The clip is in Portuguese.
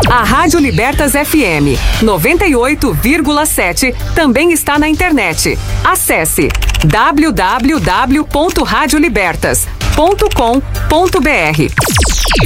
A Rádio Libertas FM 98,7 também está na internet. Acesse www.radiolibertas.com.br.